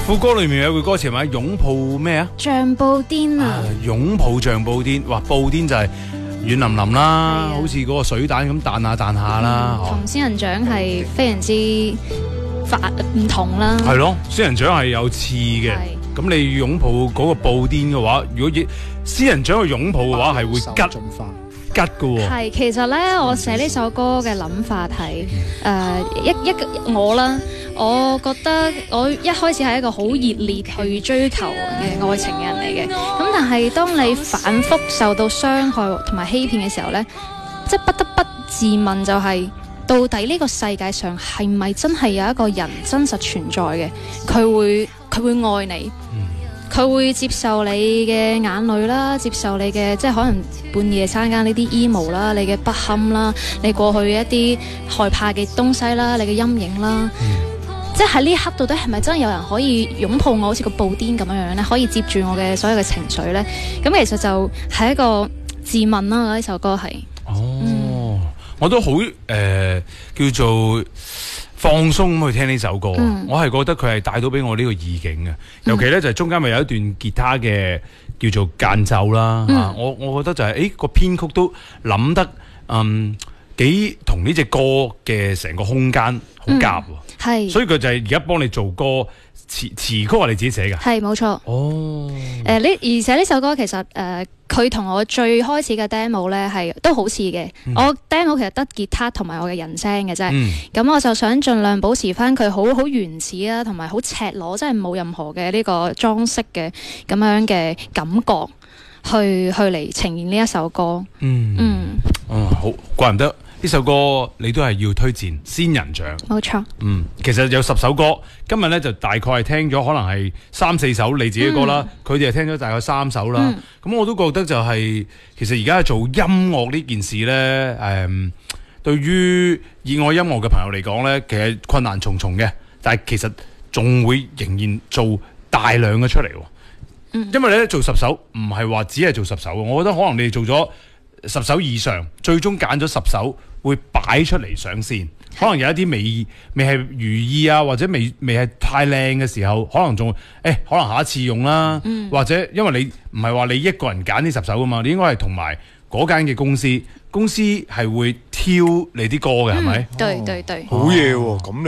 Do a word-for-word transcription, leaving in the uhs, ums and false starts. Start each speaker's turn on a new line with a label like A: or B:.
A: 副歌裏面有句歌詞係咪擁抱咩啊？
B: 像布甸啊！
A: 擁抱像布甸，哇！布甸就係軟淋淋啦，好似嗰個水蛋咁彈下彈下啦。
B: 同仙人掌係非常之發唔同啦。
A: 係咯，仙人掌係有刺嘅。咁你擁抱嗰個布甸嘅話，如果仙人掌去擁抱嘅話，係會吉吉嘅喎。係，
B: 其實咧，我寫呢首歌嘅諗法係誒一一我啦。我覺得我一開始係一個好熱烈去追求嘅愛情嘅人嚟嘅，咁但係當你反覆受到傷害同埋欺騙嘅時候呢，即係不得不自問就係、是、到底呢個世界上係咪真係有一個人真實存在嘅？佢會佢會愛你，佢會接受你嘅眼淚啦，接受你嘅即係可能半夜三更呢啲 emo 啦，你嘅不堪啦，你過去一啲害怕嘅東西啦，你嘅陰影啦。嗯，即係喺呢一刻，到底係咪真係有人可以擁抱我，好似個布甸咁樣樣咧，可以接住我嘅所有嘅情緒咧？咁其實就係一個自問啦。呢首歌係
A: 哦，嗯、我都好誒、呃、叫做放鬆咁去聽呢首歌。嗯、我係覺得佢係帶到俾我呢個意境嘅，尤其咧就係中間咪有一段吉他嘅叫做間奏啦。嗯啊、我我覺得就係、是、誒、個編曲都諗得嗯幾同呢隻歌嘅成個空間好夾。嗯係，所以佢就係而家幫你做歌，詞詞曲係你自己寫㗎。係，冇錯。哦，誒呢、呃，而且呢首歌其實誒，佢、呃、同我最開始嘅 demo 咧係都好似嘅。嗯、我 demo 其實得吉他同埋我嘅人聲嘅啫。咁、嗯、我就想盡量保持翻佢好好原始啊，同埋好赤裸，即係冇任何嘅呢個裝飾嘅咁樣嘅感覺，去去嚟呈現呢一首歌。嗯嗯。哦，好，怪唔得。呢首歌你都係要推薦仙人掌，冇錯。嗯，其實有十首歌，今日咧就大概係聽咗可能係三四首你自己嘅歌啦，佢哋係聽咗大概三首啦。咁、嗯、我都覺得就係、是、其實而家做音樂呢件事咧，誒、嗯，對於熱愛音樂嘅朋友嚟講咧，其實困難重重嘅，但係其實仲會仍然做大量嘅出嚟。嗯，因為咧做十首唔係話只係做十首，我覺得可能你哋做咗十首以上，最終揀咗十首。會擺出嚟上線，可能有一啲未未係如意啊，或者未未係太靚嘅時候，可能仲誒、欸，可能下一次用啦，嗯、或者因為你唔係話你一個人揀呢十首噶嘛，你應該係同埋嗰間嘅公司，公司係會挑你啲歌嘅，係咪、嗯？對對對，好嘢喎，咁。